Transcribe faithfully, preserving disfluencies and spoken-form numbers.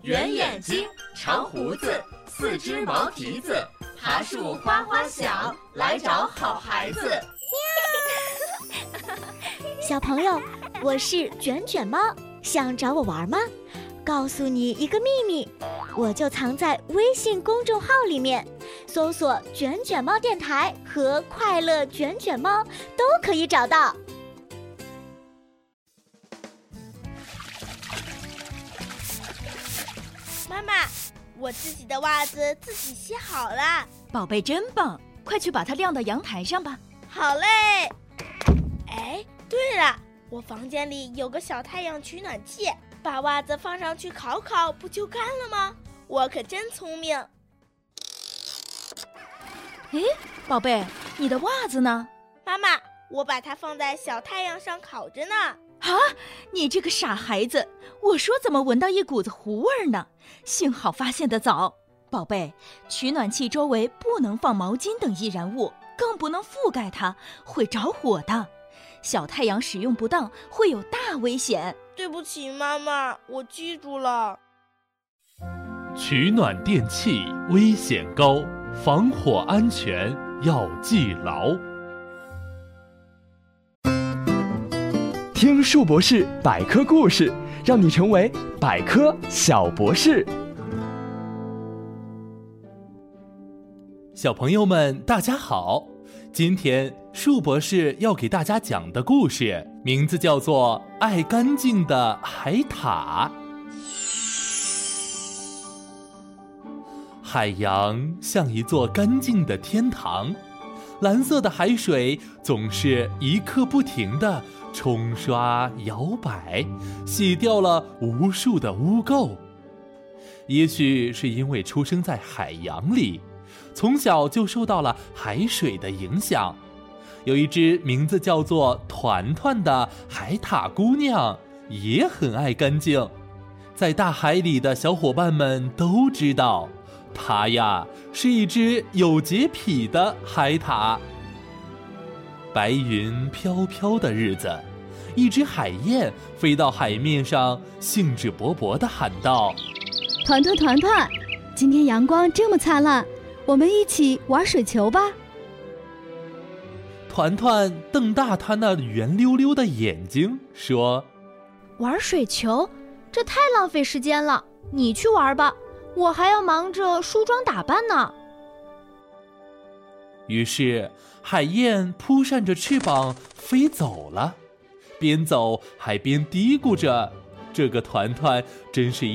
圆眼睛，长胡子，四只毛蹄子，爬树花花响，来找好孩子。 小朋友，我是卷卷猫，想找我玩吗？告诉你一个秘密，我就藏在微信公众号里面，搜索卷卷猫电台和快乐卷卷猫都可以找到。 妈妈，我自己的袜子自己洗好了。 宝贝真棒，快去把它晾到阳台上吧。 好嘞。哎，对了，我房间里有个小太阳取暖器，把袜子放上去烤烤，不就干了吗？我可真聪明。 哎，宝贝，你的袜子呢？ 妈妈，我把它放在小太阳上烤着呢。 啊，你这个傻孩子，我说怎么闻到一股子糊味儿呢？幸好发现得早。宝贝，取暖器周围不能放毛巾等易燃物，更不能覆盖它，会着火的。小太阳使用不当会有大危险。 对不起妈妈，我记住了。 取暖电器危险高，防火安全要记牢。 听树博士百科故事，让你成为百科小博士。 小朋友们大家好，今天树博士要给大家讲的故事名字叫做《爱干净的海獭》。海洋像一座干净的天堂，蓝色的海水总是一刻不停地冲刷摇摆，洗掉了无数的污垢。也许是因为出生在海洋里，从小就受到了海水的影响，有一只名字叫做团团的海獭姑娘也很爱干净。在大海里的小伙伴们都知道，她呀是一只有洁癖的海獭。白云飘飘的日子，一只海燕飞到海面上，兴致勃勃地喊道： 团团团团，今天阳光这么灿烂，我们一起玩水球吧。 团团瞪大他那圆溜溜的眼睛说： 玩水球？这太浪费时间了，你去玩吧，我还要忙着梳妆打扮呢。 于是海燕扑扇着翅膀飞走了，边走还边嘀咕着，这个团团真是一